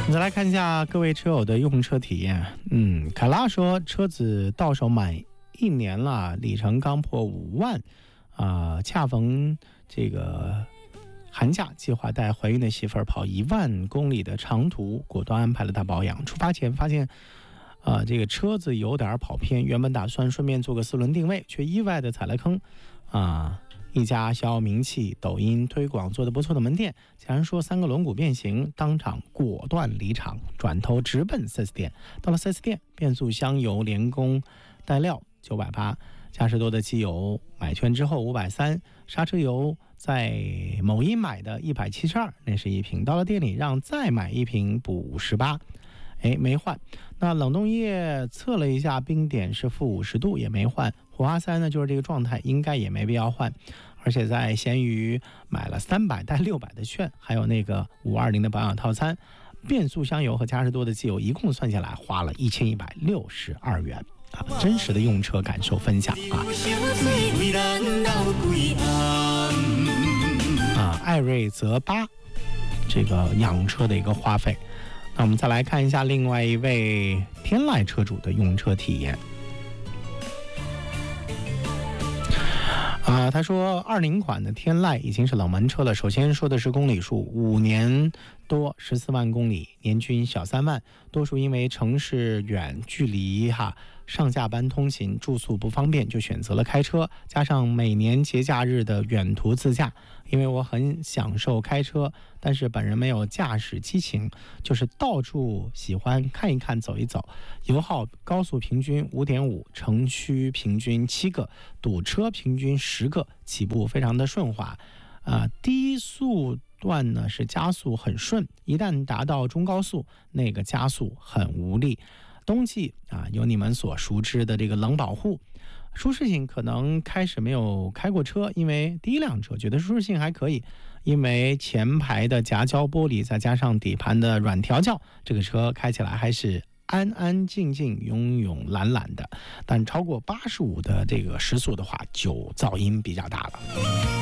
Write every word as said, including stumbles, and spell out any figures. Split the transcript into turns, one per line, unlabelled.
再来看一下各位车友的用车体验。嗯，凯拉说车子到手满一年了，里程刚破五万，啊、呃，恰逢这个寒假，计划带怀孕的媳妇儿跑一万公里的长途，果断安排了大保养。出发前发现，呃，这个车子有点跑偏，原本打算顺便做个四轮定位，却意外的踩了坑，啊、呃。一家小名气、抖音推广做得不错的门店，竟然说三个轮毂变形，当场果断离场，转头直奔 四 S 店。到了 四 S 店，变速箱油连工带料九百八，嘉实多的机油买圈之后五百三，刹车油在某音买的一百七十二，那是一瓶，到了店里让再买一瓶补五十八。哎，没换。那冷冻液测了一下，冰点是负五十度，也没换。火花塞呢，就是这个状态，应该也没必要换。而且在闲鱼买了三百带六百的券，还有那个五二零的保养套餐，变速箱油和嘉实多的机油一共算下来花了一千一百六十二元啊！真实的用车感受分享啊！啊，艾瑞泽八这个养车的一个花费。那我们再来看一下另外一位天籁车主的用车体验。啊、呃，他说二零款的天籁已经是冷门车了。首先说的是公里数，五年多十四万公里，年均小三万，多数因为城市远距离哈，上下班通勤住宿不方便，就选择了开车，加上每年节假日的远途自驾。因为我很享受开车，但是本人没有驾驶激情，就是到处喜欢看一看走一走。油耗高速平均 五点五， 城区平均七个，堵车平均十个，起步非常的顺滑。呃，低速段呢是加速很顺，一旦达到中高速，那个加速很无力。冬季啊，有你们所熟知的这个冷保护。舒适性可能开始没有开过车，因为第一辆车觉得舒适性还可以，因为前排的夹胶玻璃再加上底盘的软调教，这个车开起来还是安安静静、慵慵懒懒的。但超过八十五的这个时速的话，就噪音比较大了。